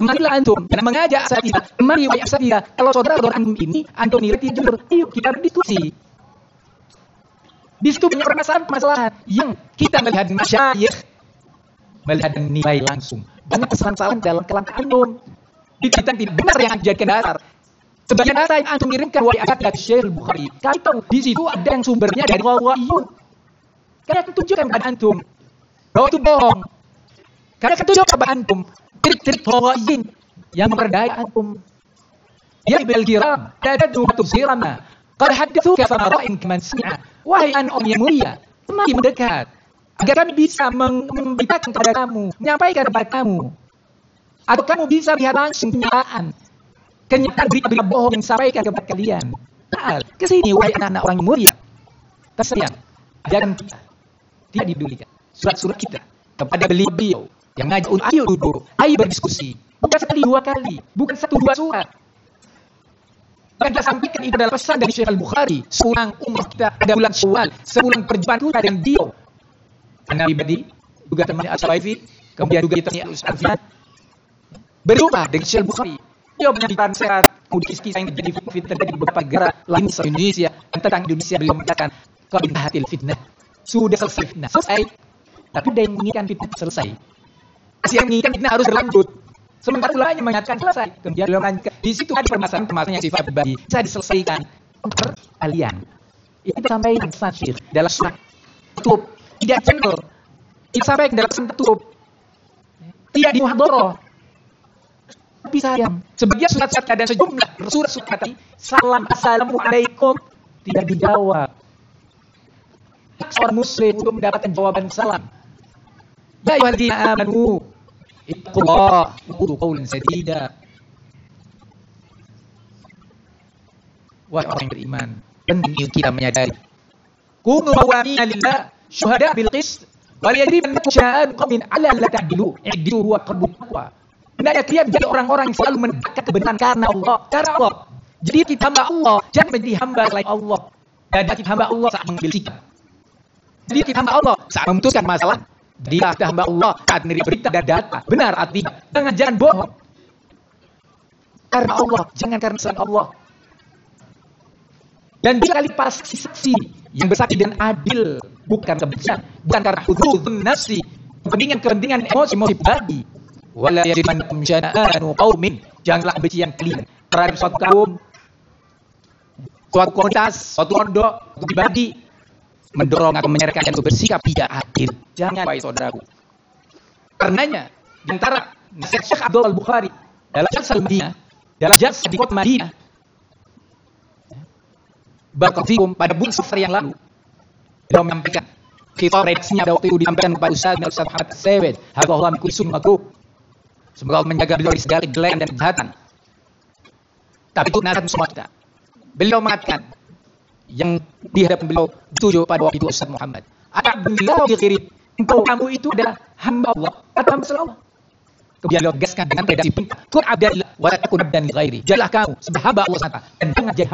Marilah antum dan mengajak asatidzah. Mari wahai asatidzah, kalau saudara-saudara antum ini antum nilai jujur, ayo kita berdiskusi. Di situ banyak permasalahan yang kita melihat masyayikh, melihat nilai langsung. Banyak kesalahan dalam kalam antum. Kita tidak benar yang dijadikan dasar. Sebagian data yang antum kirimkan wahai akad dari Syekh Al-Bukhari, kami tahu di situ ada yang sumbernya dari Rawaiyun. Kami akan tunjukkan kepada antum bahwa itu bohong. Kami akan tunjukkan kepada antum trik-trik Rawaiyun yang memperdaya antum. Ya bil kiram, tadadu tufsirana. Qad haddatsuka fa ra'in kaman sami'a. Wahai orang yang mulia, mari mendekat agar kami bisa memberitakan kepada kamu, menyampaikan kepada kamu, atau kamu bisa lihat langsung kenyataan berita-berita bohong yang disampaikan kepada kalian. Nah, kesini wahai anak-anak orang yang mulia, tersayang, ajaran kita tidak didulikan. Surat-surat kita kepada beliau yang ngajak untuk ayo duduk, ayo berdiskusi, bukan sekali dua kali, bukan satu dua surat. Yang kita sampaikan itu adalah pesan dari Syekh Al-Bukhari. Sepulang umrah kita pada bulan Syawal, sebulan perjumpaan kita dengan beliau. Nabi Badi, juga teman Al-Sawaifi, kemudian juga ditemani Al-Ustaz berjumpa dengan Syekh Al-Bukhari. Beliau menyampaikan sehat, kemudian kisah yang terjadi di beberapa negara lain di Indonesia. Tentang Indonesia beliau mengatakan, kalau intahatil fitnah, sudah selesai fitnah, selesai. Tapi ada yang menginginkan fitnah selesai. Masih yang menginginkan fitnah harus berlanjut. Sementara ulama yang mengatakan selesai. Kemudian beliau melanjutkan, di situ ada permasalahan yang sifat pribadi bisa diselesaikan kalian. Itu kita sampaikan tafsir dalam surat tutup, tidak channel. Kita sampaikan dalam surat tutup, tidak di muhadharah. Tapi sayang, sebagian surat-surat dan sejumlah surat-surat tadi, salam assalamualaikum tidak dijawab. Seorang muslim untuk mendapatkan jawaban salam. Ya ayyuhalladzina amanu ittaqullah wa qulu qawlan sadida. Wahai orang yang beriman, penting kita menyadari. Kunu qawwamina lillah syuhada bil qist wa yajrimannakum sya'an qawmin 'ala alla ta'dilu. I'dilu huwa aqrabu taqwa. Hendaknya kalian menjadi orang-orang yang selalu mendekat kebenaran karena Allah. Karena Allah. Jadi kita hamba Allah, jangan menjadi hamba selain Allah. Dan kita hamba Allah saat mengambil sikap. Jadi kita hamba Allah saat memutuskan masalah. Dia ada hamba Allah saat menerima berita dan data. Benar atau tidak? Jangan bohong. Karena Allah, jangan karena selain Allah. Dan bila kali para saksi-saksi yang bersaksi dan adil, bukan kebencian, bukan karena hududun nafsi, kepentingan emosi pribadi. Wala yajrimannakum syana'anu qaumin, janganlah kebencian kalian terhadap suatu kaum, suatu komunitas, suatu pondok, suatu pribadi mendorong atau menyerahkan untuk bersikap tidak adil. Jangan, wahai saudaraku. Karenanya, di antara nasihat Syekh Abdul Al-Bukhari dalam jalsah Madinah, dalam jalsah di kota Madinah, barakallahu pada bulan Safar yang lalu, beliau menyampaikan khitab redaksinya pada waktu itu disampaikan kepada Ustaz Muhammad Sawed, hafizahullah min kulli su'in makruh. Semoga Allah menjaga beliau dari segala kejelekan dan kejahatan. Tapi itu nasihat semua kita. Beliau mengatakan yang di hadapan beliau dituju pada waktu itu Ustaz Muhammad. Alhamdulillah bi khairi. Engkau kamu itu adalah hamba Allah atau hamba selain Allah. Kemudian beliau tegaskan dengan redaksi kun abdalillah wa la takun abdan li ghairi. Jadilah kamu sebagai hamba Allah semata dan jangan jadi